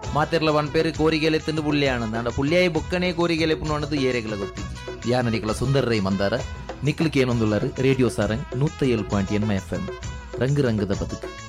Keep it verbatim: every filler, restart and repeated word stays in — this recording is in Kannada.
ಮಾತೆರ್ಲ ಒಂದ್ ಪೇರು ಕೋರಿಗೆಲೆ ತಿಂದು ಪುಳ್ಳಿ ಆನಂದ ಪುಳ್ಳಿಯಾಯಿ ಬೊಕ್ಕನೆ ಕೋರಿಗೆಲೆ ಪುಣ್ಣದು ಏರೆಗಳ ಗೊತ್ತಿದ್ದಿ ಯಾನ ನಿಕಲ ಸುಂದರ ರೈ ಮಂದಾರ ನಿಕ್ಲಿಕ್ಕೆ ಏನೊಂದುಳ್ಳರು ರೇಡಿಯೋ ಸಾರಂಗ್ ನೂತ್ತ ಏಳು ಪಾಯಿಂಟ್ ಎನ್ಮ ಎಫ್ ಎಂ ರಂಗು ರಂಗದ ಬದುಕು.